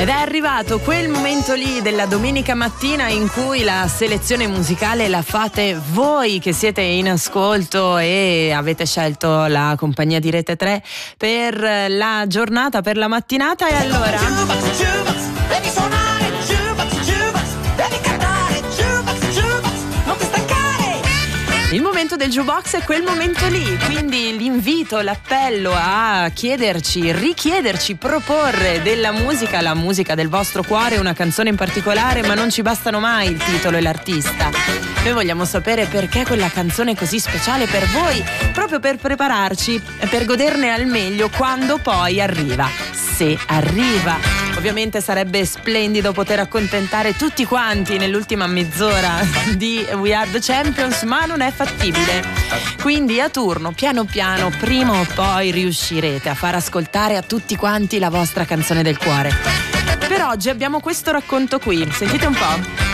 Ed è arrivato quel momento lì della domenica mattina in cui la selezione musicale la fate voi che siete in ascolto e avete scelto la compagnia di Rete 3 per la giornata, per la mattinata. E allora devi suonare devi cantare non ti stancare. il momento del jukebox è quel momento lì, quindi l'invito, l'appello a chiederci, richiederci, proporre della musica, la musica del vostro cuore, una canzone in particolare, ma non ci bastano mai il titolo e l'artista. Noi vogliamo sapere perché quella canzone è così speciale per voi, proprio per prepararci, per goderne al meglio quando poi arriva. Se arriva. Ovviamente sarebbe splendido poter accontentare tutti quanti nell'ultima mezz'ora di We Are The Champions, ma non è fattibile. Quindi a turno, piano piano, prima o poi riuscirete a far ascoltare a tutti quanti la vostra canzone del cuore. Per oggi abbiamo questo racconto qui, sentite un po'.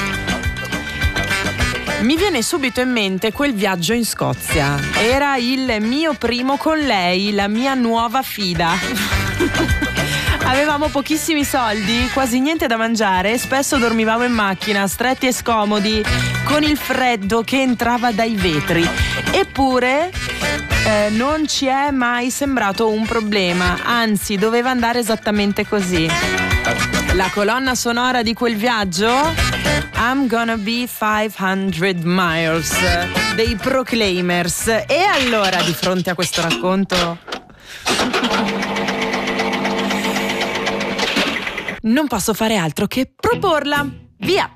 Mi viene subito in mente quel viaggio in Scozia. Era il mio primo con lei, la mia nuova fida. Avevamo pochissimi soldi, quasi niente da mangiare, spesso dormivamo in macchina, stretti e scomodi, con il freddo che entrava dai vetri. Eppure non ci è mai sembrato un problema, anzi doveva andare esattamente così. La colonna sonora di quel viaggio? I'm Gonna Be 500 Miles dei Proclaimers. E allora, di fronte a questo racconto, non posso fare altro che proporla. Via!